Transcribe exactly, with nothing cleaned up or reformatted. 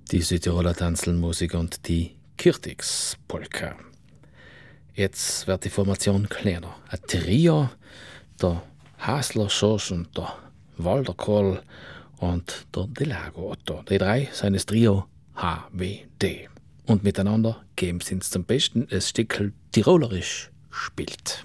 die Südtiroler Tanzelmusik und die Kirtix-Polka. Jetzt wird die Formation kleiner. Ein Trio, der Hasler Schorsch und der Walder Kohl und der Delago Otto. Die drei sind das Trio H W D. Und miteinander geben sie uns zum Besten ein Stückel Tirolerisch spielt.